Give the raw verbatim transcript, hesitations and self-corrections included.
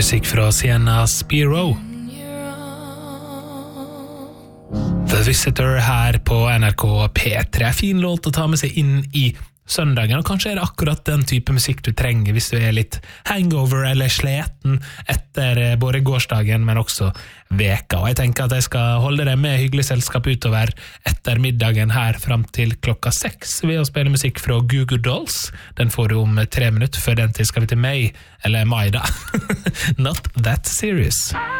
musikk fra Sienna Spiro. The Visitor her på N R K P tre. Fin låt å ta med seg inn i søndagen, og kanskje er det akkurat den type musikk du trenger hvis du er litt hangover eller sleten etter både gårsdagen, men også veka. Og jeg tenker at jeg skal holde deg med hyggelig selskap utover etter middagen her frem til klokka seks ved å spille musikk fra Goo Goo Dolls. Den får du om tre minutter, før den tid skal vi til May, eller Mai da. Not That Serious.